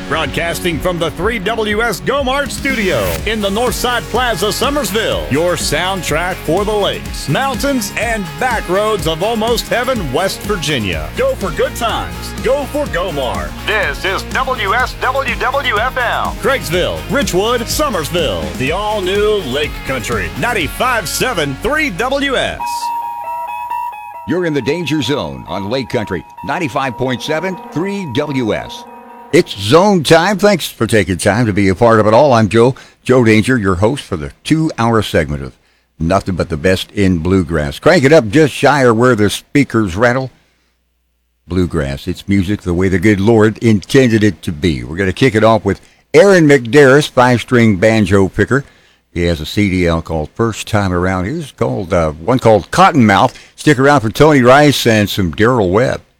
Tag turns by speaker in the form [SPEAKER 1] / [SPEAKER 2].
[SPEAKER 1] Broadcasting from the 3WS GoMart studio in the Northside Plaza, Summersville. Your soundtrack for the lakes, mountains, and back roads of almost heaven, West Virginia. Go for good times. Go for GoMart. This is WSWWFM. Craigsville, Richwood, Summersville. The all-new Lake Country. 95.7 3WS.
[SPEAKER 2] You're in the danger zone on Lake Country. 95.7 3WS. It's zone time. Thanks for taking time to be a part of it all. I'm Joe Danger, your host for the 2-hour segment of nothing but the best in bluegrass. Crank it up just shy of where the speakers rattle. Bluegrass, it's music the way the good Lord intended it to be. We're going to kick it off with Aaron McDarris, 5-string banjo picker. He has a CD out called First Time Around. Here's called one called Cottonmouth. Stick around for Tony Rice and some Darrell Webb.